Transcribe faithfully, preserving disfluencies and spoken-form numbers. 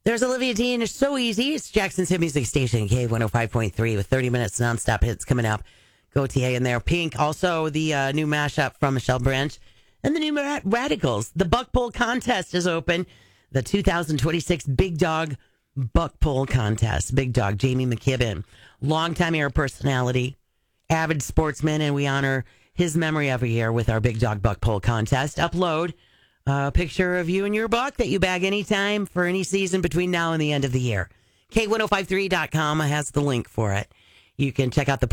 There's Olivia Dean. It's so easy. It's Jackson's Hit Music Station, K one oh five point three, with thirty minutes nonstop hits coming up. Gautier in there. Pink. Also, the uh, new mashup from Michelle Branch. And the new Rad- Radicals. The Buck Pull Contest is open. The two thousand twenty-six Big Dog Buck Pull Contest. Big Dog, Jamie McKibben. Longtime air personality. Avid sportsman. And we honor his memory every year with our Big Dog Buck Pull Contest. Upload a picture of you and your buck that you bag anytime for any season between now and the end of the year. K ten fifty-three dot com has the link for it. You can check out the